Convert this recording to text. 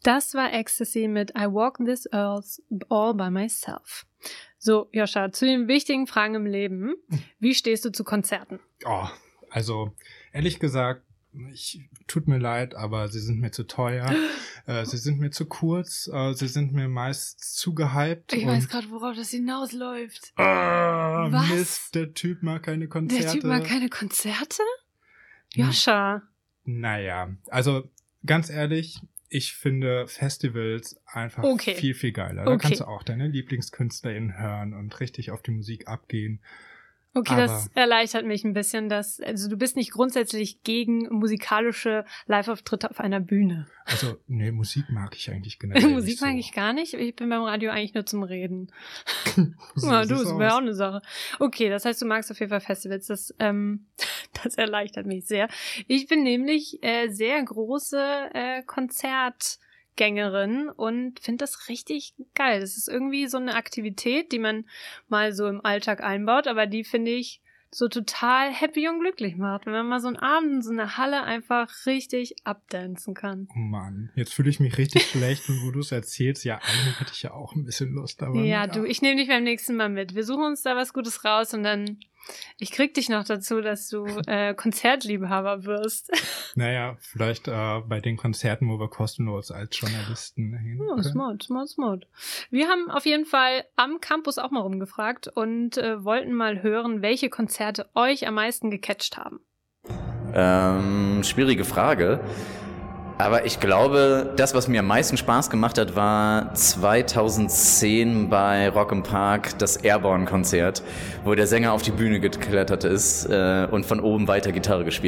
Das war Ecstasy mit I Walk This Earth All By Myself. So, Joscha, zu den wichtigen Fragen im Leben. Wie stehst du zu Konzerten? Also, ehrlich gesagt, tut mir leid, aber sie sind mir zu teuer, sie sind mir zu kurz, sie sind mir meist zu gehypt. Ich weiß gerade, worauf das hinausläuft. Was? Mist, der Typ mag keine Konzerte. Der Typ mag keine Konzerte? Joscha. Naja, also ganz ehrlich, ich finde Festivals einfach viel, viel geiler. Da kannst du auch deine LieblingskünstlerInnen hören und richtig auf die Musik abgehen. Okay, das erleichtert mich ein bisschen, also du bist nicht grundsätzlich gegen musikalische Live-Auftritte auf einer Bühne. Also, nee, Musik mag ich eigentlich generell Musik mag ich gar nicht. Ich bin beim Radio eigentlich nur zum Reden. Das wäre auch eine Sache. Okay, das heißt, du magst auf jeden Fall Festivals. Das erleichtert mich sehr. Ich bin nämlich sehr große Konzertgängerin und finde das richtig geil. Das ist irgendwie so eine Aktivität, die man mal so im Alltag einbaut, aber die finde ich so total happy und glücklich macht, wenn man mal so einen Abend in so einer Halle einfach richtig abdancen kann. Oh Mann, jetzt fühle ich mich richtig schlecht, und wo du es erzählst, ja, eigentlich hätte ich ja auch ein bisschen Lust, aber ja, du, ich nehme dich beim nächsten Mal mit. Wir suchen uns da was Gutes raus und dann ich krieg dich noch dazu, dass du Konzertliebhaber wirst. Naja, vielleicht bei den Konzerten, wo wir kostenlos als Journalisten hin können. Smart. Wir haben auf jeden Fall am Campus auch mal rumgefragt und wollten mal hören, welche Konzerte euch am meisten gecatcht haben. Schwierige Frage. Aber ich glaube, das, was mir am meisten Spaß gemacht hat, war 2010 bei Rock im Park das Airborne-Konzert, wo der Sänger auf die Bühne geklettert ist und von oben weiter Gitarre gespielt